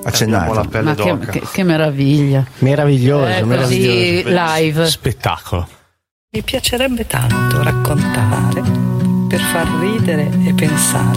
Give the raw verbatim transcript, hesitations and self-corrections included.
accennato. La pelle Ma che, d'oca. che, che meraviglia. Meraviglioso, Eh, meraviglioso. così live. Spettacolo. Mi piacerebbe tanto raccontare per far ridere e pensare